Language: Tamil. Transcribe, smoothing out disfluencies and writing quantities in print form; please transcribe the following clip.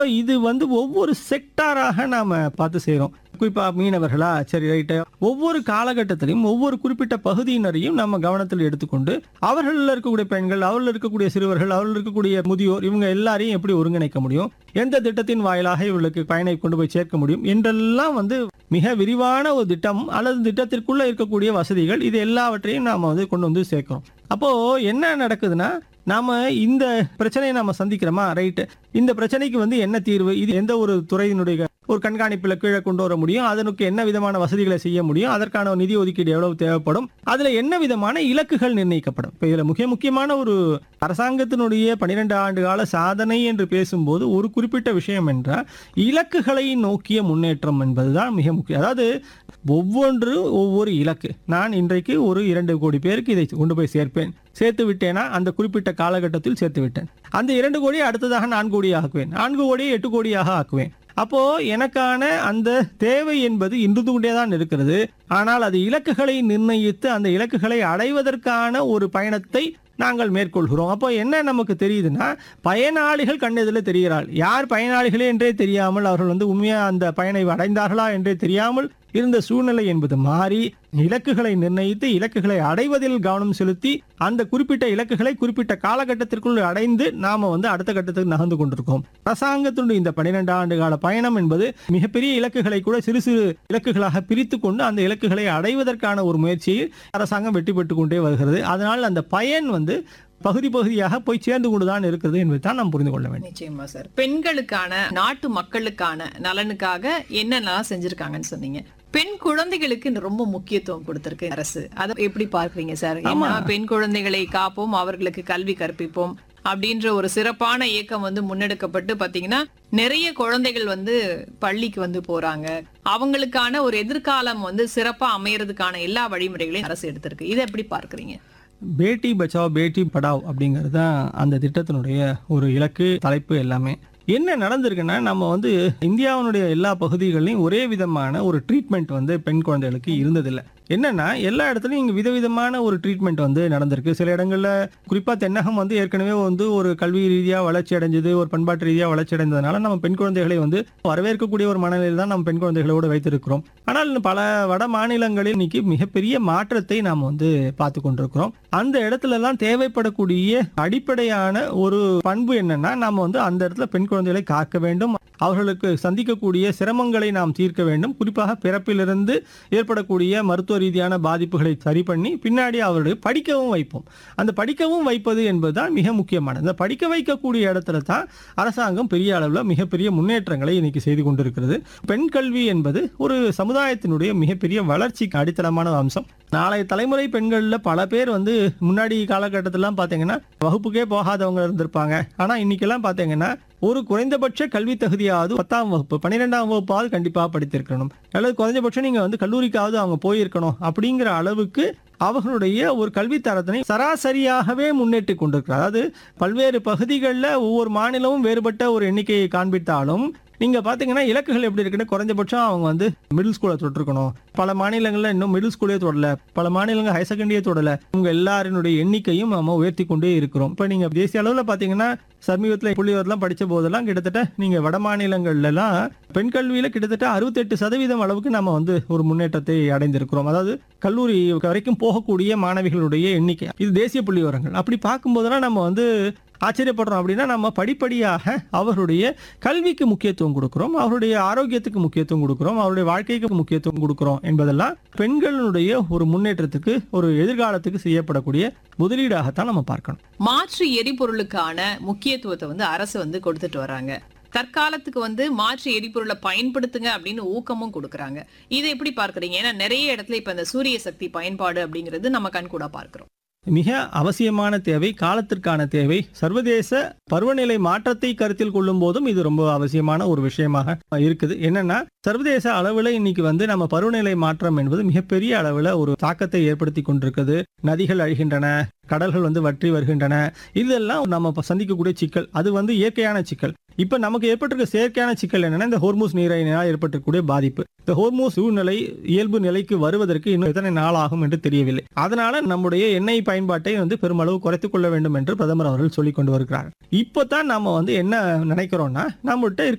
இது ஒவ்வொரு செக்டாராக நாம பார்த்து செய்றோம். குறிப்பா மீனவர்களா, சரி ரைட்டு. ஒவ்வொரு காலகட்டத்திலும் ஒவ்வொரு குறிப்பிட்ட பகுதியினரையும் நம்ம கவனத்தில் எடுத்துக்கொண்டு அவர்களில் இருக்கக்கூடிய பெண்கள், அவர்கள் இருக்கக்கூடிய சிறுவர்கள், அவர்கள் இருக்கக்கூடிய முதியோர், இவங்க எல்லாரையும் எப்படி ஒருங்கிணைக்க முடியும், எந்த திட்டத்தின் வாயிலாக இவர்களுக்கு பயனை கொண்டு போய் சேர்க்க முடியும் என்றெல்லாம் மிக விரிவான ஒரு திட்டம் அல்லது திட்டத்திற்குள்ள இருக்கக்கூடிய வசதிகள், இது எல்லாவற்றையும் நாம கொண்டு வந்து சேர்க்கிறோம். அப்போ என்ன நடக்குதுன்னா, நாம இந்த பிரச்சனையை நாம சந்திக்கிறோமா, ரைட்டு, இந்த பிரச்சனைக்கு என்ன தீர்வு, இது எந்த ஒரு துறையினுடைய ஒரு கண்காணிப்புல கீழே கொண்டு வர முடியும், அதற்கு என்ன விதமான வசதிகளை செய்ய முடியும், அதற்கான நிதி ஒதுக்கீடு எவ்வளவு தேவைப்படும், அதுல என்ன விதமான இலக்குகள் நிர்ணயிக்கப்படும். இப்ப இதுல முக்கியமான ஒரு அரசாங்கத்தினுடைய 12 ஆண்டு கால சாதனை என்று பேசும்போது ஒரு குறிப்பிட்ட விஷயம் என்றால் இலக்குகளை நோக்கிய முன்னேற்றம் என்பதுதான் மிக முக்கியம். அதாவது ஒவ்வொரு இலக்கு, நான் இன்றைக்கு ஒரு 2 கோடி பேருக்கு இதை கொண்டு போய் சேர்ப்பேன், சேர்த்து விட்டேனா அந்த குறிப்பிட்ட காலகட்டத்தில் சேர்த்து விட்டேன், அந்த 2 கோடியை அடுத்ததாக 4 கோடி ஆக்குவேன், 4 கோடியை 8 கோடியாக ஆக்குவேன். அப்போ எனக்கான அந்த தேவை என்பது இன்று கொண்டேதான் இருக்கிறது. ஆனால் அது இலக்குகளை நிர்ணயித்து அந்த இலக்குகளை அடைவதற்கான ஒரு பயணத்தை நாங்கள் மேற்கொள்கிறோம். அப்போ என்ன நமக்கு தெரியுதுன்னா, பயனாளிகள் கண்ணெதிரில் தெரிகிறாள். யார் பயனாளிகளே என்றே தெரியாமல், அவர்கள் உண்மையா அந்த பயனை அடைந்தார்களா என்றே தெரியாமல் இருந்த சூழ்நிலை என்பது மாறி, இலக்குகளை நிர்ணயித்து இலக்குகளை அடைவதில் கவனம் செலுத்தி அந்த குறிப்பிட்ட இலக்குகளை குறிப்பிட்ட காலகட்டத்திற்குள் அடைந்து நாம அடுத்த கட்டத்துக்கு நகர்ந்து கொண்டிருக்கோம். அரசாங்கத்தினுடைய இந்த 12 ஆண்டு கால பயணம் என்பது மிகப்பெரிய இலக்குகளை கூட சிறு சிறு இலக்குகளாக பிரித்து கொண்டு அந்த இலக்குகளை அடைவதற்கான ஒரு முயற்சியில் அரசாங்கம் வெற்றி பெற்றுக் கொண்டே வருகிறது. அதனால் அந்த பயன் பகுதி பகுதியாக போய் சேர்ந்து கொண்டுதான் இருக்கிறது என்பதை தான் நாம் புரிந்து கொள்ள வேண்டும். நிச்சயமா சார். பெண்களுக்கான, நாட்டு மக்களுக்கான நலனுக்காக என்னெல்லாம் செஞ்சிருக்காங்கன்னு சொன்னீங்க. பெண் குழந்தைகளுக்கு ரொம்ப முக்கியத்துவம் கொடுத்திருக்கு அரசு. அதை எப்படி பார்க்கறீங்க சார்? பெண் குழந்தைகளை காப்போம், அவர்களுக்கு கல்வி கற்பிப்போம் அப்படின்ற ஒரு சிறப்பான இயக்கம் முன்னெடுக்கப்பட்டு பாத்தீங்கன்னா நிறைய குழந்தைகள் பள்ளிக்கு போறாங்க. அவங்களுக்கான ஒரு எதிர்காலம் சிறப்பா அமையறதுக்கான எல்லா வழிமுறைகளையும் அரசு எடுத்திருக்கு. இதை எப்படி பார்க்கறீங்க? பேட்டி பச்சாவ் பேட்டி படாவ் அப்படிங்கிறது தான் அந்த திட்டத்தினுடைய ஒரு இலக்கு, தலைப்பு எல்லாமே. என்ன நடந்திருக்குன்னா, நம்ம இந்தியாவினுடைய எல்லா பகுதிகளிலும் ஒரே விதமான ஒரு ட்ரீட்மெண்ட் பெண் குழந்தைகளுக்கு இருந்ததில்லை. என்னன்னா, எல்லா இடத்துலையும் இங்கே விதவிதமான ஒரு ட்ரீட்மெண்ட் நடந்திருக்கு. சில இடங்கள்ல குறிப்பாக தென்னகம் ஏற்கனவே ஒரு கல்வி ரீதியாக வளர்ச்சி அடைஞ்சது, ஒரு பண்பாட்டு ரீதியாக வளர்ச்சி அடைந்ததுனால நம்ம பெண் குழந்தைகளை வரவேற்கக்கூடிய ஒரு மனநிலையில் தான் நம்ம பெண் குழந்தைகளோடு வைத்திருக்கிறோம். ஆனால் பல வட மாநிலங்களில் இன்னைக்கு மிகப்பெரிய மாற்றத்தை நாம் பார்த்து கொண்டிருக்கிறோம். அந்த இடத்துலலாம் தேவைப்படக்கூடிய அடிப்படையான ஒரு பண்பு என்னன்னா, நாம அந்த இடத்துல பெண் குழந்தைகளை காக்க வேண்டும், அவர்களுக்கு சந்திக்கக்கூடிய சிரமங்களை நாம் தீர்க்க வேண்டும். குறிப்பாக பிறப்பிலிருந்து ஏற்படக்கூடிய மருத்துவ ரீதியான பாதிப்புகளை சரி பண்ணி பின்னாடி அவர்களை படிக்கவும் வைப்போம். அந்த படிக்கவும் வைப்பது என்பதுதான் மிக முக்கியமானது. அந்த படிக்க வைக்கக்கூடிய இடத்துல தான் அரசாங்கம் பெரிய அளவில் மிகப்பெரிய முன்னேற்றங்களை இன்னைக்கு செய்து கொண்டிருக்கிறது. பெண் கல்வி என்பது ஒரு சமுதாயத்தினுடைய மிகப்பெரிய வளர்ச்சிக்கு அடித்தளமான அம்சம். நாளைய தலைமுறை பெண்கள்ல பல பேர் முன்னாடி காலகட்டத்திலாம் பார்த்தீங்கன்னா வகுப்புக்கே போகாதவங்க இருந்திருப்பாங்க. ஆனா இன்னைக்கெல்லாம் பார்த்தீங்கன்னா ஒரு குறைந்தபட்ச கல்வி தகுதியாவது 10ஆம் வகுப்பு 12ஆம் வகுப்பாவது கண்டிப்பாக படித்திருக்கணும், அல்லது குறைஞ்சபட்சம் நீங்க கல்லூரிக்காவது அவங்க போயிருக்கணும் அப்படிங்கிற அளவுக்கு அவர்களுடைய ஒரு கல்வி தரத்தினை சராசரியாகவே முன்னேற்றி கொண்டிருக்கிறார். அதாவது பல்வேறு பகுதிகளில் ஒவ்வொரு மாநிலமும் வேறுபட்ட ஒரு எண்ணிக்கையை காண்பித்தாலும் நீங்க பாத்தீங்கன்னா இலக்குகள் எப்படி இருக்குன்னு, குறைஞ்சபட்சம் அவங்க மிடில் ஸ்கூலை தொட்டிருக்கணும். பல மாநிலங்கள்ல இன்னும் மிடில் ஸ்கூலே தொடல, பல மாநிலங்கள் ஹையர் செகண்டரியே தொடல. உங்க எல்லாரினுடைய எண்ணிக்கையும் நம்ம உயர்த்தி கொண்டே இருக்கிறோம். இப்ப நீங்க தேசிய அளவுல பாத்தீங்கன்னா சமீபத்தில் புள்ளிவரெல்லாம் படிச்ச போதெல்லாம் கிட்டத்தட்ட நீங்க வட மாநிலங்கள்ல எல்லாம் பெண் கல்வியில கிட்டத்தட்ட 68% அளவுக்கு நம்ம ஒரு முன்னேற்றத்தை அடைந்திருக்கிறோம். அதாவது கல்லூரி வரைக்கும் போகக்கூடிய மாணவிகளுடைய எண்ணிக்கை, இது தேசிய புள்ளிவரங்கள். அப்படி பார்க்கும்போதெல்லாம் நம்ம ஆச்சரியப்படுறோம். அப்படின்னா நம்ம படிப்படியாக அவருடைய கல்விக்கு முக்கியத்துவம் கொடுக்கிறோம், அவருடைய ஆரோக்கியத்துக்கு முக்கியத்துவம் கொடுக்கிறோம், அவருடைய வாழ்க்கைக்கு முக்கியத்துவம் கொடுக்கிறோம் என்பதெல்லாம் பெண்களுடைய ஒரு முன்னேற்றத்துக்கு, ஒரு எதிர்காலத்துக்கு செய்யப்படக்கூடிய முதலீடாகத்தான் நம்ம பார்க்கணும். மாற்று எரிபொருளுக்கான முக்கியத்துவத்தை அரசு கொடுத்துட்டு வராங்க. தற்காலத்துக்கு மாற்று எரிபொருளை பயன்படுத்துங்க அப்படின்னு ஊக்கமும் கொடுக்கறாங்க. இதை எப்படி பார்க்கறீங்க? ஏன்னா நிறைய இடத்துல இப்ப இந்த சூரிய சக்தி பயன்பாடு அப்படிங்கிறது நம்ம கண்கூடா பார்க்கிறோம். மிக அவசியமான தேவை, காலத்திற்கான தேவை. சர்வதேச பருவநிலை மாற்றத்தை கருத்தில் கொள்ளும் போதும் இது ரொம்ப அவசியமான ஒரு விஷயமாக இருக்குது. என்னன்னா, சர்வதேச அளவில் இன்னைக்கு நம்ம பருவநிலை மாற்றம் என்பது மிகப்பெரிய அளவில் ஒரு தாக்கத்தை ஏற்படுத்தி கொண்டிருக்கிறது. நதிகள் அழிகின்றன, கடல்கள் வந்து வற்றி வருகின்றன. இதெல்லாம் நம்ம இப்ப சந்திக்கக்கூடிய சிக்கல். அது வந்து இயற்கையான சிக்கல். இப்ப நமக்கு ஏற்பட்டிருக்க செயற்கையான சிக்கல் என்னன்னா, இந்த ஹோர்மூஸ் நீரிணையால் ஏற்பட்டிருக்கக்கூடிய பாதிப்பு. இந்த ஹோர்மூஸ் சூழ்நிலை இயல்பு நிலைக்கு வருவதற்கு இன்னும் எத்தனை நாள் ஆகும் என்று தெரியவில்லை. அதனால நம்முடைய எண்ணெய் பயன்பாட்டை வந்து பெருமளவு குறைத்துக் கொள்ள வேண்டும் என்று பிரதமர் அவர்கள் சொல்லிக் கொண்டு வருகிறார். இப்பதான் நாம வந்து என்ன நினைக்கிறோம்னா, நம்மகிட்ட